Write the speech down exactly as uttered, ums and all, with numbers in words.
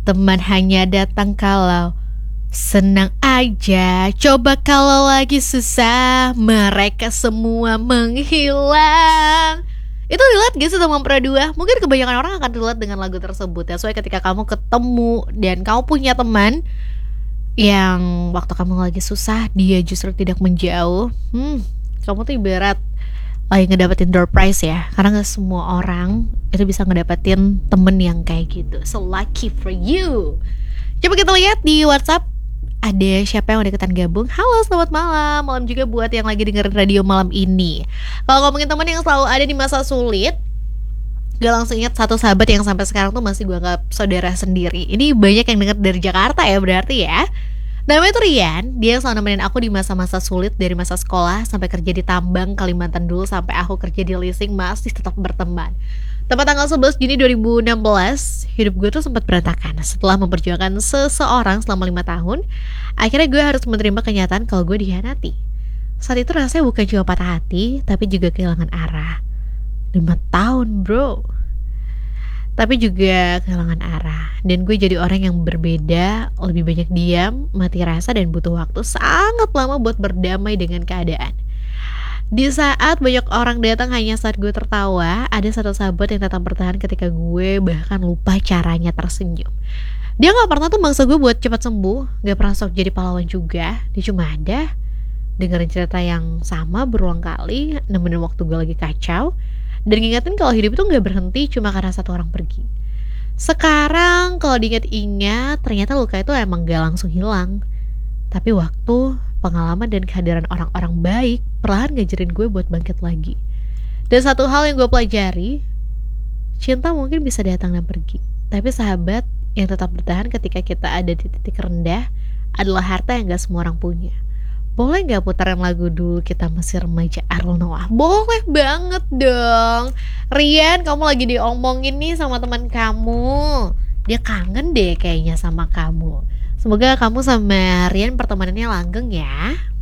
Teman hanya datang kalau senang aja. Coba kalau lagi susah, mereka semua menghilang. Itu relate gak sih teman Pera dua? Mungkin kebanyakan orang akan relate dengan lagu tersebut ya. Soalnya ketika kamu ketemu dan kamu punya teman yang waktu kamu lagi susah, dia justru tidak menjauh, Hmm, kamu tuh ibarat lagi ngedapetin door prize ya. Karena gak semua orang itu bisa ngedapetin temen yang kayak gitu. So lucky for you. Coba kita lihat di WhatsApp, ada siapa yang udah ikutan gabung. Halo, selamat malam. Malam juga buat yang lagi dengerin radio malam ini. Kalau ngomongin teman yang selalu ada di masa sulit, gue langsung ingat satu sahabat yang sampai sekarang tuh masih gue anggap saudara sendiri. Ini banyak yang denger dari Jakarta ya berarti ya. Namanya tuh Rian. Dia selalu nemenin aku di masa-masa sulit, dari masa sekolah sampai kerja di tambang Kalimantan dulu, sampai aku kerja di leasing, masih tetap berteman. Tepat tanggal sebelas Juni dua ribu enam belas, hidup gue tuh sempat berantakan. Setelah memperjuangkan seseorang selama lima tahun, akhirnya gue harus menerima kenyataan kalau gue dikhianati. Saat itu rasanya bukan cuma patah hati, tapi juga kehilangan arah. Lima tahun bro. Tapi juga kehilangan arah. Dan gue jadi orang yang berbeda, lebih banyak diam, mati rasa, dan butuh waktu sangat lama buat berdamai dengan keadaan. Di saat banyak orang datang hanya saat gue tertawa, ada satu sahabat yang tetap bertahan ketika gue bahkan lupa caranya tersenyum. Dia gak pernah tuh maksa gue buat cepat sembuh, gak pernah sok jadi pahlawan juga. Dia cuma ada, dengerin cerita yang sama berulang kali, nemenin waktu gue lagi kacau, dan ngingetin kalau hidup itu gak berhenti cuma karena satu orang pergi. Sekarang kalau diingat-ingat, ternyata luka itu emang gak langsung hilang. Tapi waktu, pengalaman, dan kehadiran orang-orang baik perlahan ngajarin gue buat bangkit lagi. Dan satu hal yang gue pelajari, cinta mungkin bisa datang dan pergi, tapi sahabat yang tetap bertahan ketika kita ada di titik rendah adalah harta yang gak semua orang punya. Boleh gak putaran lagu dulu kita masih remaja Ariel Noah? Boleh banget dong. Rian, kamu lagi diomongin nih sama teman kamu. Dia kangen deh kayaknya sama kamu. Semoga kamu sama Rian pertemanannya langgeng ya.